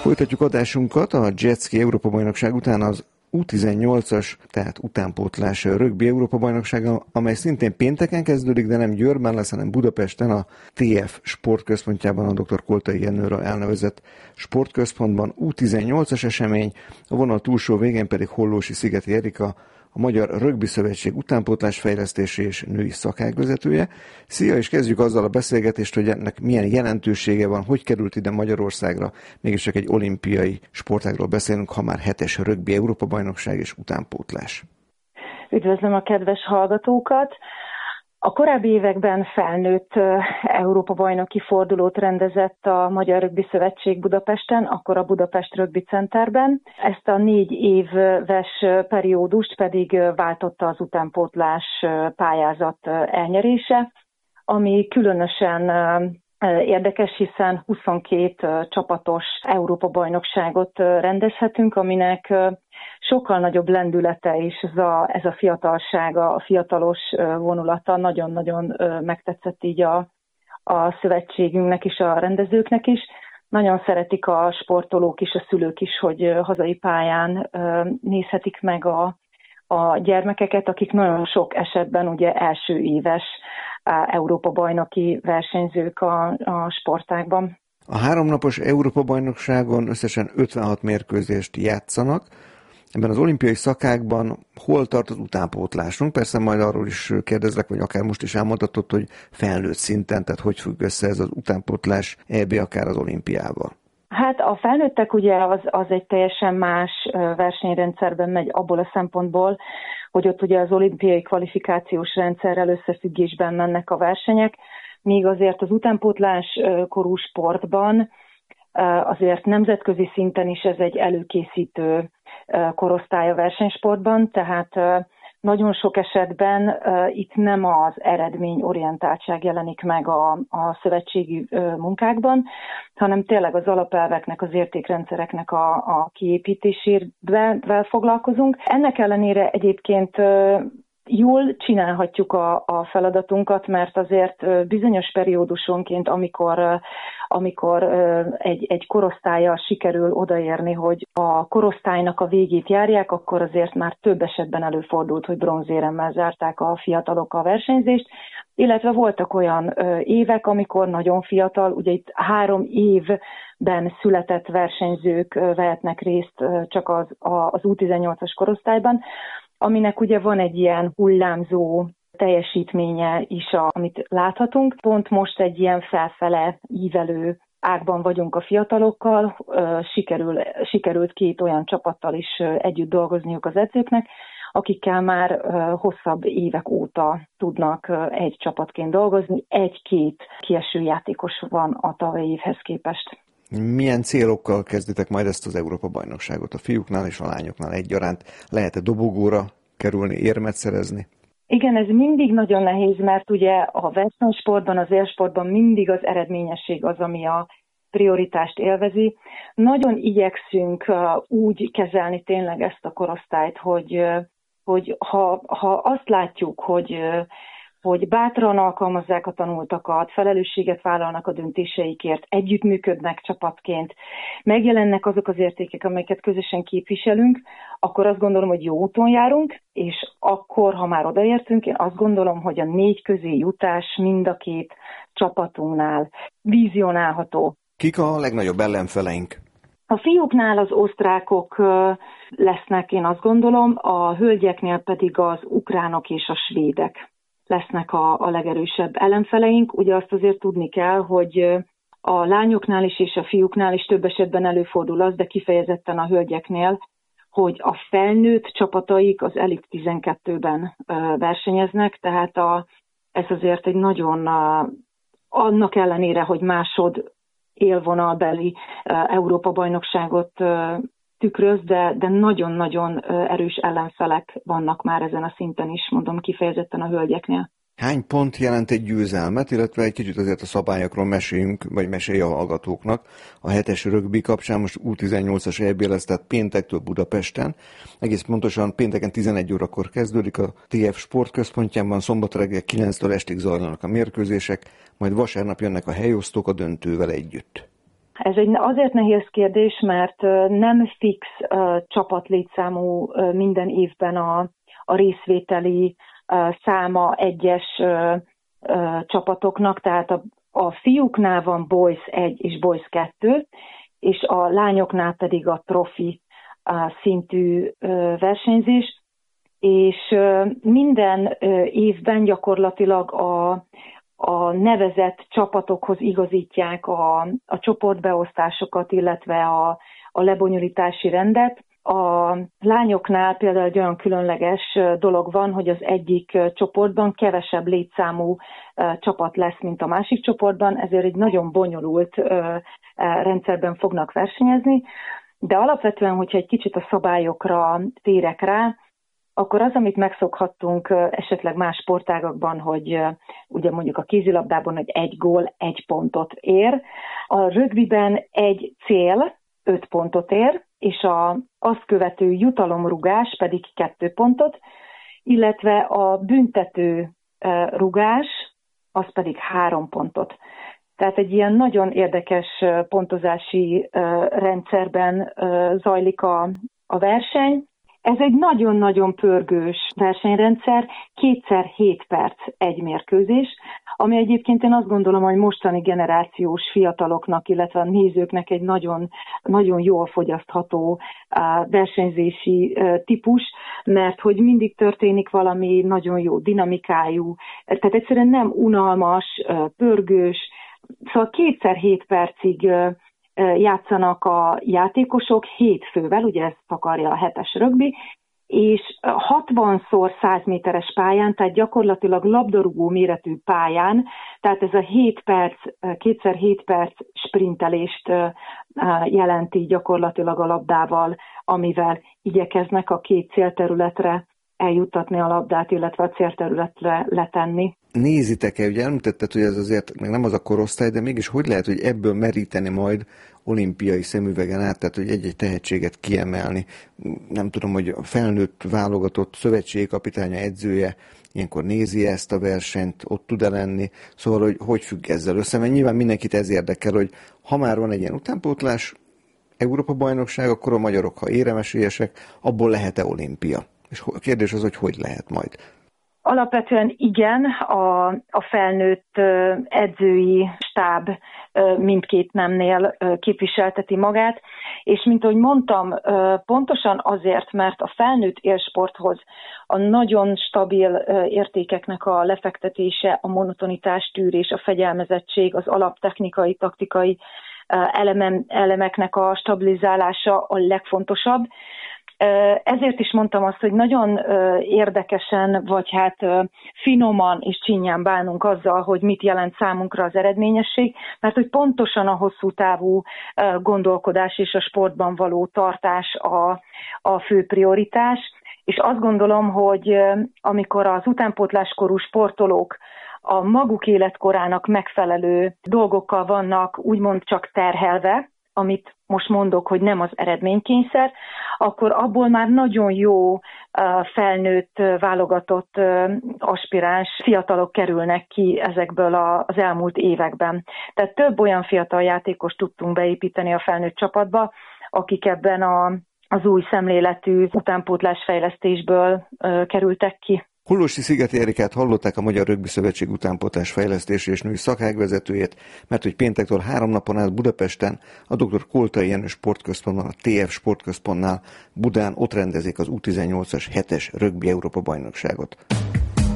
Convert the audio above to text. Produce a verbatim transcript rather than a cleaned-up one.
Folytatjuk adásunkat. A Jetski Európa-bajnokság után az U tizennyolcas, tehát utánpótlás rögbi Európa-bajnoksága, amely szintén pénteken kezdődik, de nem Győrben lesz, hanem Budapesten, a té ef sportközpontjában, a dr. Koltai Jenőről elnevezett sportközpontban. U tizennyolcas esemény, a vonal túlsó végén pedig Hollósi Szigeti Erika, a Magyar Rögbi Szövetség utánpótlás fejlesztési és női szakágvezetője. Szia, és kezdjük azzal a beszélgetést, hogy ennek milyen jelentősége van, hogy került ide Magyarországra. Mégis csak egy olimpiai sportágról beszélünk, ha már hetes rögbi Európa-bajnokság és utánpótlás. Üdvözlöm a kedves hallgatókat! A korábbi években felnőtt Európa-bajnoki fordulót rendezett a Magyar Rögbi Szövetség Budapesten, akkor a Budapest Rögbi Centerben. Ezt a négy éves periódust pedig váltotta az utánpótlás pályázat elnyerése, ami különösen érdekes, hiszen huszonkét csapatos Európa-bajnokságot rendezhetünk, aminek sokkal nagyobb lendülete és ez a, ez a fiatalsága, a fiatalos vonulata nagyon-nagyon megtetszett így a, a szövetségünknek és a rendezőknek is. Nagyon szeretik a sportolók is, a szülők is, hogy hazai pályán nézhetik meg a, a gyermekeket, akik nagyon sok esetben ugye első éves Európa-bajnoki versenyzők a, a sportágban. A háromnapos Európa-bajnokságon összesen ötvenhat mérkőzést játszanak. Ebben az olimpiai szakákban hol tart az utánpótlásunk? Persze majd arról is kérdezlek, vagy akár most is elmondhatod, hogy felnőtt szinten, tehát hogy függ össze ez az utánpótlás é bé akár az olimpiával? Hát a felnőttek ugye az, az egy teljesen más versenyrendszerben megy abból a szempontból, hogy ott ugye az olimpiai kvalifikációs rendszerrel összefüggésben mennek a versenyek, míg azért az utánpótlás korú sportban azért nemzetközi szinten is ez egy előkészítő korosztály a versenysportban, tehát nagyon sok esetben uh, itt nem az eredményorientáltság jelenik meg a, a szövetségi uh, munkákban, hanem tényleg az alapelveknek, az értékrendszereknek a, a kiépítésével foglalkozunk. Ennek ellenére egyébként uh, jól csinálhatjuk a, a feladatunkat, mert azért bizonyos periódusonként, amikor, amikor egy, egy korosztállyal sikerül odaérni, hogy a korosztálynak a végét járják, akkor azért már több esetben előfordult, hogy bronzéremmel zárták a fiatalok a versenyzést, illetve voltak olyan évek, amikor nagyon fiatal, ugye itt három évben született versenyzők vehetnek részt csak az, az U tizennyolcas korosztályban, aminek ugye van egy ilyen hullámzó teljesítménye is, amit láthatunk. Pont most egy ilyen felfele ívelő ágban vagyunk a fiatalokkal, sikerül, sikerült két olyan csapattal is együtt dolgozniuk az edzőknek, akikkel már hosszabb évek óta tudnak egy csapatként dolgozni. Egy-két kieső játékos van a tavalyi évhez képest. Milyen célokkal kezditek majd ezt az Európa-bajnokságot? A fiúknál és a lányoknál egyaránt lehet-e dobogóra kerülni, érmet szerezni? Igen, ez mindig nagyon nehéz, mert ugye a versenysportban, az élsportban mindig az eredményesség az, ami a prioritást élvezi. Nagyon igyekszünk úgy kezelni tényleg ezt a korosztályt, hogy, hogy ha, ha azt látjuk, hogy hogy bátran alkalmazzák a tanultakat, felelősséget vállalnak a döntéseikért, együttműködnek csapatként, megjelennek azok az értékek, amelyeket közösen képviselünk, akkor azt gondolom, hogy jó úton járunk, és akkor, ha már odaértünk, én azt gondolom, hogy a négy közé jutás mind a két csapatunknál vizionálható. Kik a legnagyobb ellenfeleink? A fiúknál az osztrákok lesznek, én azt gondolom, a hölgyeknél pedig az ukránok és a svédek lesznek a, a legerősebb ellenfeleink. Ugye azt azért tudni kell, hogy a lányoknál is és a fiúknál is több esetben előfordul az, de kifejezetten a hölgyeknél, hogy a felnőtt csapataik az elit tizenkettőben versenyeznek, tehát a, ez azért egy nagyon, a, annak ellenére, hogy másod élvonalbeli Európa-bajnokságot tükröz, de, de nagyon-nagyon erős ellenfelek vannak már ezen a szinten is, mondom kifejezetten a hölgyeknél. Hány pont jelent egy győzelmet, illetve egy kicsit azért a szabályokról meséljünk, vagy mesélj a hallgatóknak. A hetes rögbi kapcsán most U tizennyolcas é bé lesz, tehát péntektől Budapesten. Egész pontosan pénteken tizenegy órakor kezdődik a té ef sportközpontjában, szombat reggel kilenctől estig zajlanak a mérkőzések, majd vasárnap jönnek a helyosztók a döntővel együtt. Ez egy azért nehéz kérdés, mert nem fix csapatlétszámú minden évben a, a részvételi száma egyes csapatoknak, tehát a, a fiúknál van Boys egy és Boys kettő, és a lányoknál pedig a trofi szintű versenyzés, és minden évben gyakorlatilag a, a nevezett csapatokhoz igazítják a, a csoportbeosztásokat, illetve a, a lebonyolítási rendet. A lányoknál például egy olyan különleges dolog van, hogy az egyik csoportban kevesebb létszámú csapat lesz, mint a másik csoportban, ezért egy nagyon bonyolult rendszerben fognak versenyezni, de alapvetően, hogyha egy kicsit a szabályokra térek rá, akkor az, amit megszokhattunk esetleg más sportágakban, hogy ugye mondjuk a kézilabdában, hogy egy gól egy pontot ér, a rögbiben egy cél öt pontot ér, és a, azt követő jutalomrugás pedig kettő pontot, illetve a büntető rugás az pedig három pontot. Tehát egy ilyen nagyon érdekes pontozási rendszerben zajlik a, a verseny. Ez egy nagyon-nagyon pörgős versenyrendszer, kétszer hét perc egy mérkőzés, ami egyébként én azt gondolom, hogy mostani generációs fiataloknak, illetve a nézőknek egy nagyon, nagyon jól fogyasztható versenyzési típus, mert hogy mindig történik valami nagyon jó dinamikájú, tehát egyszerűen nem unalmas, pörgős, szóval kétszer hét percig játszanak a játékosok hét fővel, ugye ezt akarja a hetes rögbi, és hatvanszor száz méteres pályán, tehát gyakorlatilag labdarúgó méretű pályán, tehát ez a hét perc, kétszer hét perc sprintelést jelenti gyakorlatilag a labdával, amivel igyekeznek a két célterületre eljuttatni a labdát, illetve a célterületre letenni. Nézitek-e, ugye említetted, hogy ez azért meg nem az a korosztály, de mégis hogy lehet, hogy ebből meríteni majd olimpiai szemüvegen át, tehát hogy egy-egy tehetséget kiemelni. Nem tudom, hogy a felnőtt válogatott szövetségi kapitánya, edzője ilyenkor nézi ezt a versenyt, ott tud-e lenni, szóval hogy hogy függ ezzel össze, mert nyilván mindenkit ez érdekel, hogy ha már van egy ilyen utánpótlás, Európa-bajnokság, akkor a magyarok, ha éremesélyesek, abból lehet-e olimpia? És a kérdés az, hogy hogy lehet majd. Alapvetően igen, a, a felnőtt edzői stáb mindkét nemnél képviselteti magát, és mint ahogy mondtam, pontosan azért, mert a felnőtt élsporthoz a nagyon stabil értékeknek a lefektetése, a monotonitás tűrés, a fegyelmezettség, az alaptechnikai, taktikai elemem, elemeknek a stabilizálása a legfontosabb. Ezért is mondtam azt, hogy nagyon érdekesen, vagy hát finoman és csinyán bánunk azzal, hogy mit jelent számunkra az eredményesség, mert hogy pontosan a hosszú távú gondolkodás és a sportban való tartás a, a fő prioritás. És azt gondolom, hogy amikor az utánpótláskorú sportolók a maguk életkorának megfelelő dolgokkal vannak úgymond csak terhelve, amit most mondok, hogy nem az eredménykényszer, akkor abból már nagyon jó felnőtt, válogatott aspiráns fiatalok kerülnek ki ezekből az elmúlt években. Tehát több olyan fiatal játékost tudtunk beépíteni a felnőtt csapatba, akik ebben a, az új szemléletű utánpótlásfejlesztésből kerültek ki. Hollósi Szigeti Erikát hallották, a Magyar Rögbi Szövetség utánpótlás fejlesztési és női szakágvezetőjét, mert hogy péntektől három napon át Budapesten a dr. Koltai Jenő Sportközpontban, a té ef Sportközpontnál Budán ott rendezik az U tizennyolcas hetes rögbi Európa bajnokságot.